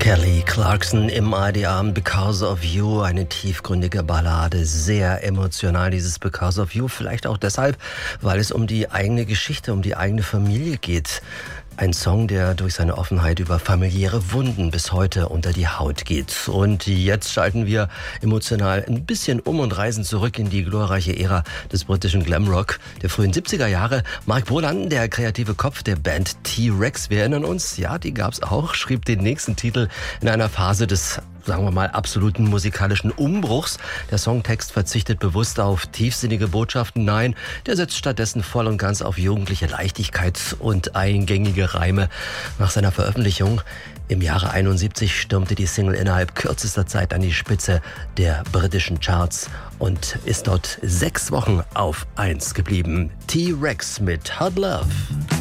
Kelly Clarkson im ARD Because of You, eine tiefgründige Ballade, sehr emotional dieses Because of You, vielleicht auch deshalb, weil es um die eigene Geschichte, um die eigene Familie geht. Ein Song, der durch seine Offenheit über familiäre Wunden bis heute unter die Haut geht. Und jetzt schalten wir emotional ein bisschen um und reisen zurück in die glorreiche Ära des britischen Glamrock der frühen 70er Jahre. Mark Bolan, der kreative Kopf der Band T-Rex, wir erinnern uns, ja, die gab's auch, schrieb den nächsten Titel in einer Phase des, sagen wir mal, absoluten musikalischen Umbruchs. Der Songtext verzichtet bewusst auf tiefsinnige Botschaften. Nein, der setzt stattdessen voll und ganz auf jugendliche Leichtigkeit und eingängige Reime. Nach seiner Veröffentlichung im Jahre 71 stürmte die Single innerhalb kürzester Zeit an die Spitze der britischen Charts und ist dort 6 Wochen auf 1 geblieben. T-Rex mit Hot Love.